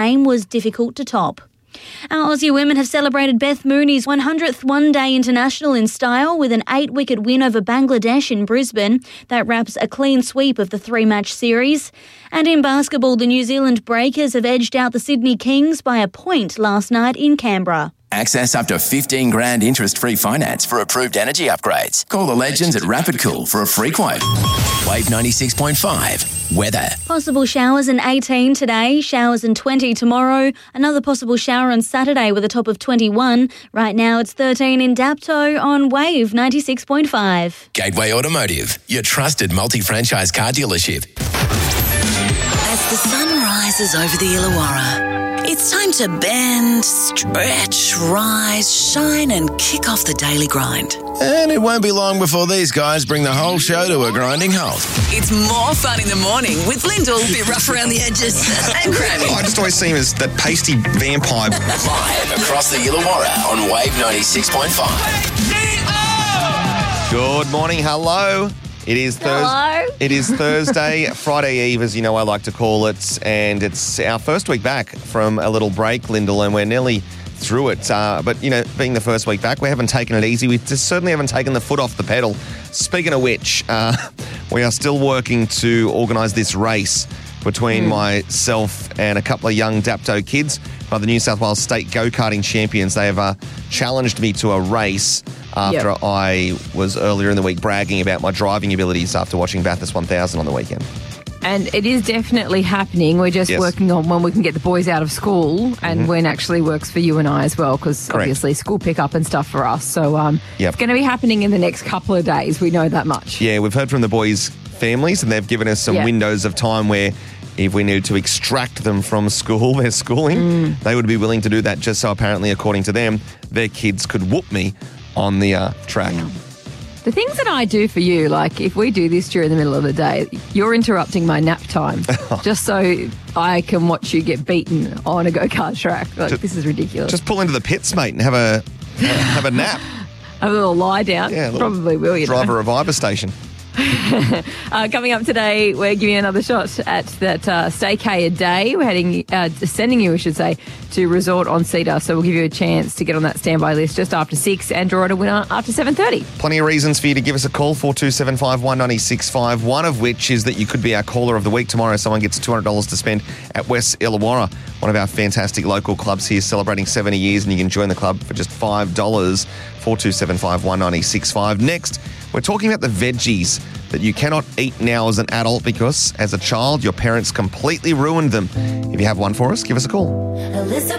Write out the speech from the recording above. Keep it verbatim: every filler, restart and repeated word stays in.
aim was difficult to top. Our Aussie women have celebrated Beth Mooney's one hundredth one-day international in style with an eight-wicket win over Bangladesh in Brisbane. That wraps a clean sweep of the three-match series. And in basketball, the New Zealand Breakers have edged out the Sydney Kings by a point last night in Canberra. Access up to fifteen grand interest-free finance for approved energy upgrades. Call the legends at Rapid Cool for a free quote. Wave ninety-six point five. Weather. Possible showers and eighteen today, showers and twenty tomorrow. Another possible shower on Saturday with a top of twenty-one. Right now it's thirteen in Dapto on Wave ninety-six point five. Gateway Automotive, your trusted multi-franchise car dealership. As the sun rises over the Illawarra, it's time to bend, stretch, rise, shine and kick off the daily grind. And it won't be long before these guys bring the whole show to a grinding halt. It's more fun in the morning with Lyndall, a bit rough around the edges, and Grammy. I just always see him as that pasty vampire. Live across the Illawarra on Wave ninety-six point five. Good morning, hello. It is Thursday. Hello. It is Thursday, Friday Eve, as you know I like to call it, and it's our first week back from a little break, Lyndall, and we're nearly through it. Uh, but, you know, being the first week back, we haven't taken it easy. We just certainly haven't taken the foot off the pedal. Speaking of which, uh, we are still working to organise this race between mm. myself and a couple of young Dapto kids by the New South Wales State Go-Karting Champions. They have uh, challenged me to a race after yep. I was earlier in the week bragging about my driving abilities after watching Bathurst one thousand on the weekend. And it is definitely happening. We're just yes. working on when we can get the boys out of school and mm-hmm. when actually works for you and I as well, because obviously school pick-up and stuff for us. So um, yep. it's going to be happening in the next couple of days. We know that much. Yeah, we've heard from the boys' families and they've given us some yep. windows of time where if we need to extract them from school, their schooling, mm. they would be willing to do that just so apparently, according to them, their kids could whoop me on the uh, track. Yeah. The things that I do for you, like if we do this during the middle of the day, you're interrupting my nap time just so I can watch you get beaten on a go-kart track. Like, just, this is ridiculous. Just pull into the pits, mate, and have a have a nap. Have a little lie down. Yeah, probably will, you drive know. a reviver station. uh, coming up today, we're giving you another shot at that uh, staycay a day. We're heading, uh, sending you, I should say, to Resort on Cedar. So we'll give you a chance to get on that standby list just after six and draw out a winner after seven thirty. Plenty of reasons for you to give us a call, four two seven five, one nine six five, one of which is that you could be our caller of the week tomorrow. Someone gets two hundred dollars to spend at West Illawarra, one of our fantastic local clubs here celebrating seventy years, and you can join the club for just five dollars, four two seven five, one nine six five. Next, we're talking about the veggies that you cannot eat now as an adult because, as a child, your parents completely ruined them. If you have one for us, give us a call.